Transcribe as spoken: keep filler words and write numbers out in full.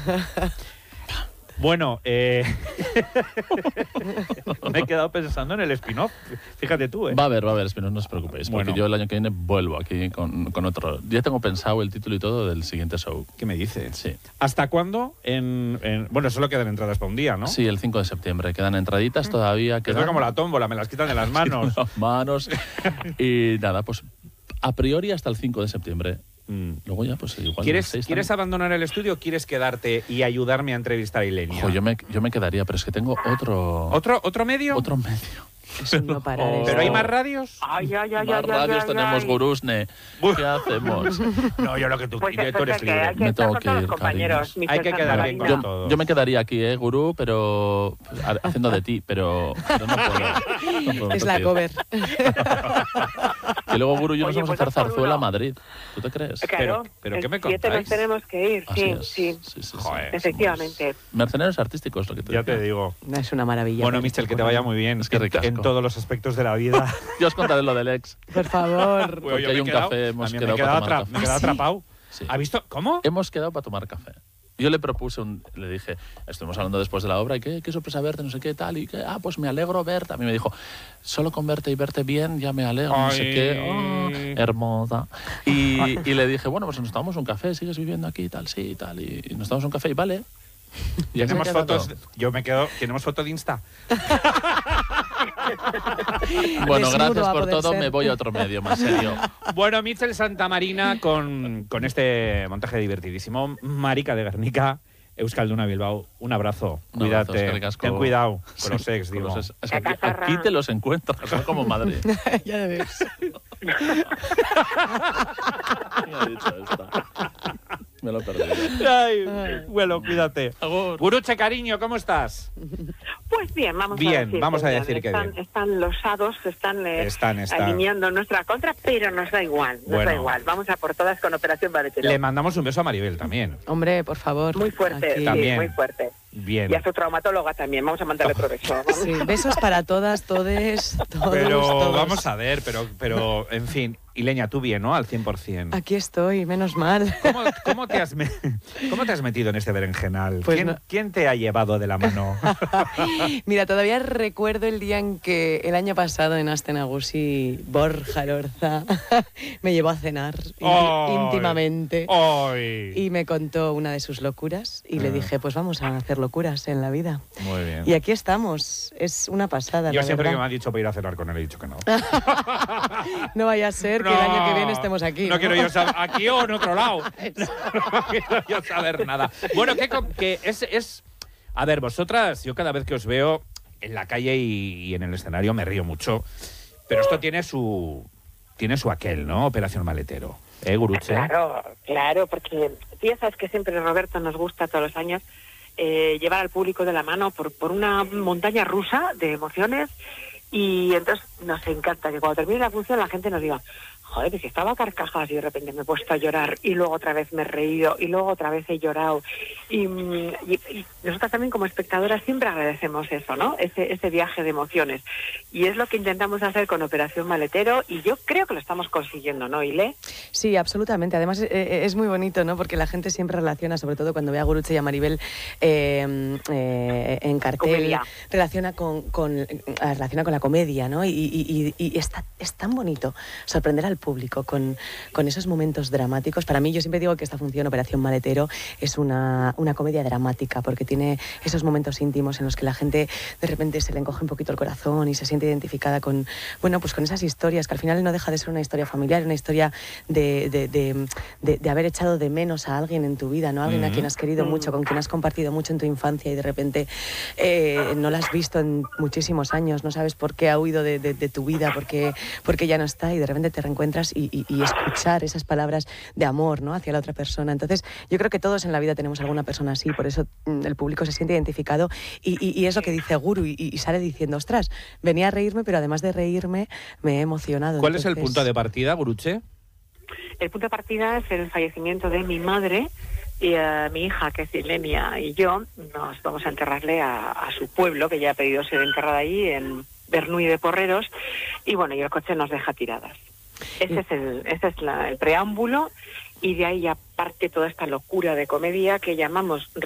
Bueno, eh... me he quedado pensando en el spin-off. Fíjate tú, ¿eh? Va a haber, va a haber spin-off, no os preocupéis. Porque Bueno. yo el año que viene vuelvo aquí con, con otro. Ya tengo pensado el título y todo del siguiente show. ¿Qué me dices? Sí. ¿Hasta cuándo? En, en... Bueno, solo quedan entradas para un día, ¿no? Sí, el cinco de septiembre. Quedan entraditas todavía. Que Quedan... es como la tómbola, me las quitan de las manos. las manos. Y nada, pues a priori hasta el cinco de septiembre. Mm. Luego ya, pues igual... ¿Quieres, seis ¿quieres abandonar el estudio o quieres quedarte y ayudarme a entrevistar a Ilenia? Ojo, yo me, yo me quedaría, pero es que tengo otro... ¿Otro, ¿Otro medio? Otro medio. Es un no parar. Oh. ¿Pero hay más radios? Ay, ay, ay, Más ay, radios ay, tenemos, ay. Gurusne. Uf. ¿Qué hacemos? No, yo lo que tú Pues quieres, tú eres entonces, ¿qué? Hay libre. que Me estar tengo con que todos los ir, compañeros. cariños. Michel Hay que quedar bien con Santamaría. todo. Yo, yo me quedaría aquí, ¿eh, Gurú? Pero ha- haciendo de ti, pero, pero no puedo. No puedo, Es no la puedo. cover. Y luego, Gurú y yo nos Oye, vamos pues a hacer haz por Zarzuela a uno. Madrid. ¿Tú te crees? Claro, Pero- pero el ¿qué me siete nos contáis? tenemos que ir, Así sí, es. sí. Sí, sí, sí. Joder, Efectivamente. Mercenarios artísticos, lo que te Ya te decía. digo. Es una maravilla. Bueno, Michel, que te vaya muy bien. Es que en- ricasco. en todos los aspectos de la vida. Yo os contaré lo del ex. Por favor. Porque Yo hay me he un quedado- café, hemos a mí quedado me he quedado, para tomar atra- café. me he quedado ¿Ah, sí? atrapado. Sí. ¿Ha visto? ¿Cómo? Hemos quedado para tomar café. Yo le propuse, un, le dije, estuvimos hablando después de la obra, y qué, qué sorpresa verte, no sé qué, tal, y que, ah, pues me alegro verte. A mí me dijo, solo con verte y verte bien ya me alegro, no sé Ay. qué, oh, hermosa. Y, y le dije, bueno, pues nos tomamos un café, sigues viviendo aquí, tal, sí, tal, y, y nos tomamos un café, y vale. Y aquí Tenemos se queda fotos. todo. Yo me quedo. ¿Tenemos foto de Insta? Bueno, Desnudo gracias a por poder todo, ser. me voy a otro medio, más serio. Bueno, Michel Santamarina con, con este montaje divertidísimo. Marica de Guernica, Euskalduna Bilbao. Un abrazo. Un abrazo, Cuídate. eskerrik asko. Ten cuidado con los ex, Con digo. los ex. Es que aquí, aquí te los encuentras, son como Madrid. Ya ves. Me ha dicho esta. Me lo he perdido. Ay, bueno, cuídate. Agur. Guruche, cariño, ¿cómo estás? Pues bien, vamos Bien, a decir vamos que a bien. decir que están, bien. están los hados, se están, eh, Están, están. alineando en nuestra contra, pero nos da igual, nos Bueno. da igual. Vamos a por todas con Operación Valetero. Le mandamos un beso a Maribel también. Hombre, por favor. Muy fuerte, Aquí. sí, También. muy fuerte. Bien. Y a su traumatóloga también, vamos a mandarle otro beso. Vamos. Sí, besos para todas, todes, todos, Pero todos. vamos a ver, pero, pero en fin. Ileña, tú bien, ¿no? Al cien por cien. Aquí estoy, menos mal. ¿Cómo, cómo, te has me- ¿Cómo te has metido en este berenjenal? Pues ¿Quién, no- quién te ha llevado de la mano? Mira, todavía recuerdo el día en que el año pasado en Astenagusi, Borja Lorza me llevó a cenar í- Ay. íntimamente ¡Ay! y me contó una de sus locuras y le Ah. dije, pues vamos a hacer locuras en la vida. Muy bien. Y aquí estamos, es una pasada, Yo la siempre que verdad. me han dicho para ir a cenar con él he dicho que no. No vaya a ser que el año que viene estemos aquí. No, quiero yo saber, aquí o en otro lado. No quiero yo saber nada. Bueno, que, que es, es... A ver, vosotras, yo cada vez que os veo en la calle y, y en el escenario me río mucho. Pero esto tiene su... Tiene su aquel, ¿no? Operación Maletero. ¿Eh, Guruche? Claro, claro, porque tú ya sabes que siempre, Roberto, nos gusta todos los años eh, llevar al público de la mano por, por una montaña rusa de emociones. Y entonces nos encanta que cuando termine la función la gente nos diga, joder, que si estaba a carcajadas y de repente me he puesto a llorar y luego otra vez me he reído y luego otra vez he llorado. Y, y, y nosotras también como espectadoras siempre agradecemos eso, ¿no? Ese, ese viaje de emociones. Y es lo que intentamos hacer con Operación Maletero y yo creo que lo estamos consiguiendo, ¿no, Ile? Sí, absolutamente. Además eh, es muy bonito, ¿no? Porque la gente siempre relaciona, sobre todo cuando ve a Guruche y a Maribel eh, eh, en cartel, Comedia. relaciona con, con, eh, relaciona con la comedia, ¿no? Y, y, y, y está, es tan bonito sorprender al público con, con esos momentos dramáticos. Para mí, yo siempre digo que esta función, Operación Maletero, es una, una comedia dramática, porque tiene esos momentos íntimos en los que la gente de repente se le encoge un poquito el corazón y se siente identificada con, bueno, pues con esas historias, que al final no deja de ser una historia familiar, una historia de, de, de, de, de haber echado de menos a alguien en tu vida, ¿no? Alguien a quien has querido mucho, con quien has compartido mucho en tu infancia y de repente eh, no la has visto en muchísimos años, no sabes por qué ha huido de, de, de tu vida, porque, porque ya no está y de repente te reencuentras y, y, y escuchar esas palabras de amor, ¿no? Hacia la otra persona. Entonces, yo creo que todos en la vida tenemos alguna persona así, por eso mm, el público se siente identificado y, y, y es lo que dice Guru y, y sale diciendo, ostras, venía a reírme, pero además de reírme, me he emocionado. ¿Cuál es el Entonces, punto de partida, Guruche? El punto de partida es el fallecimiento de mi madre y uh, mi hija, que es Ilenia, y yo nos vamos a enterrarle a, a su pueblo, que ya ha pedido ser enterrada allí, en Bernuy de Porreros, y bueno, y el coche nos deja tiradas. Ese es el, ese es la, el preámbulo, y de ahí ya parte toda esta locura de comedia que llamamos